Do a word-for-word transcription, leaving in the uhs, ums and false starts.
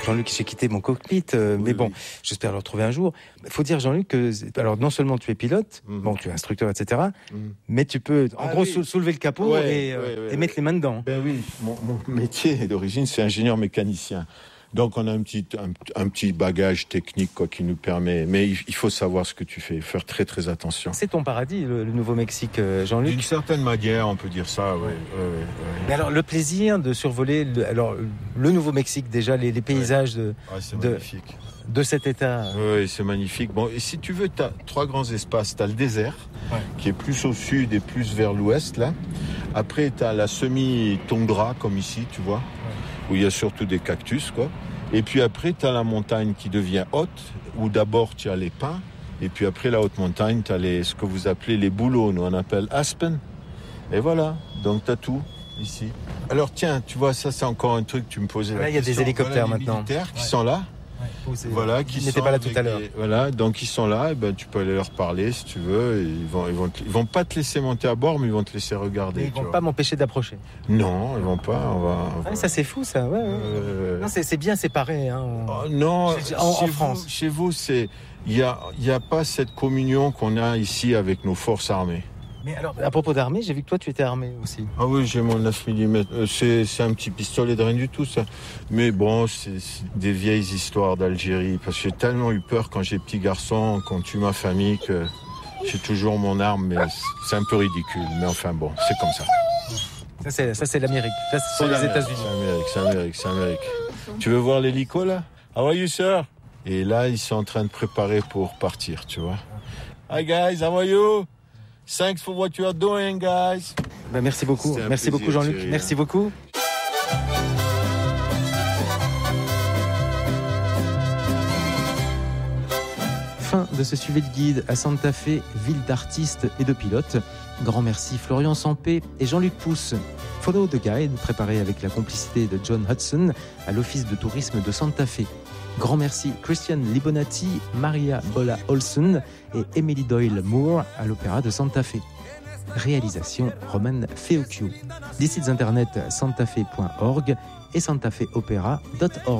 Jean-Luc, j'ai quitté mon cockpit, euh, oui, mais bon, oui. J'espère le retrouver un jour. Il faut dire, Jean-Luc, que alors non seulement tu es pilote, mm-hmm. bon, tu es instructeur, et cetera, mm-hmm. mais tu peux, en ah, gros, oui. soulever le capot ouais, et, euh, ouais, ouais, et mettre ouais. les mains dedans. Ben oui, mon, mon métier d'origine, c'est ingénieur mécanicien. Donc on a un petit, un, un petit bagage technique quoi, qui nous permet, mais il, il faut savoir ce que tu fais, faire très très attention. C'est ton paradis, le, le Nouveau-Mexique, Jean-Luc. D'une certaine manière, on peut dire ça, oui. Ouais, ouais, ouais. Mais alors le plaisir de survoler, le, alors le Nouveau-Mexique déjà, les, les paysages ouais. de, ouais, c'est de, magnifique. de cet état. Oui, c'est magnifique. Bon, et si tu veux, tu as trois grands espaces. Tu as le désert, ouais. qui est plus au sud et plus vers l'ouest là. Après, tu as la semi-toundra comme ici, tu vois. Ouais. Où il y a surtout des cactus, quoi. Et puis après, tu as la montagne qui devient haute, où d'abord tu as les pins, et puis après la haute montagne, tu as les, ce que vous appelez les bouleaux, nous on appelle aspen. Et voilà, donc tu as tout ici. Alors tiens, tu vois, ça c'est encore un truc, tu me posais là, la question. Là, il y a des hélicoptères voilà, les maintenant. militaires qui ouais. sont là. Ouais, voilà, qui n'étaient pas là tout à l'heure. Des, voilà, donc ils sont là, et ben tu peux aller leur parler si tu veux. Et ils vont, ils vont, te, ils vont pas te laisser monter à bord, mais ils vont te laisser regarder. Mais ils vont vois. pas m'empêcher d'approcher. Non, ils vont pas. On va, on va... Ah, ça c'est fou, ça. Ouais, ouais. Euh... Non, c'est, c'est bien séparé. Hein, oh, non, en, chez en vous, France. Chez vous, c'est il y a, il y a pas cette communion qu'on a ici avec nos forces armées. Mais alors, à propos d'armée, j'ai vu que toi, tu étais armé aussi. Ah oui, j'ai mon neuf millimètres. Euh, c'est, c'est un petit pistolet de rien du tout, ça. Mais bon, c'est, c'est des vieilles histoires d'Algérie. Parce que j'ai tellement eu peur quand j'ai petit garçon, qu'on tue ma famille, que j'ai toujours mon arme. Mais c'est un peu ridicule. Mais enfin bon, c'est comme ça. Ça, c'est, ça, c'est l'Amérique. Ça, ce sont les États-Unis. C'est l'Amérique, c'est l'Amérique, c'est l'Amérique. Tu veux voir l'hélico, là? How are you, sir? Et là, ils sont en train de préparer pour partir, tu vois. Hi, guys, how are you? Thanks for what you are doing, guys. Ben, merci beaucoup. Merci beaucoup, Jean-Luc. Thierry, merci hein. beaucoup. Fin de ce suivi de guide à Santa Fe, ville d'artistes et de pilotes. Grand merci Florian Sampé et Jean-Luc Pousse. Follow the Guide, préparé avec la complicité de John Hudson à l'Office de tourisme de Santa Fe. Grand merci Christian Libonati, Maria Bola Olsen et Emily Doyle Moore à l'Opéra de Santa Fe. Réalisation Roman Feocchio. Des sites internet santafe point org et santafe opera point org.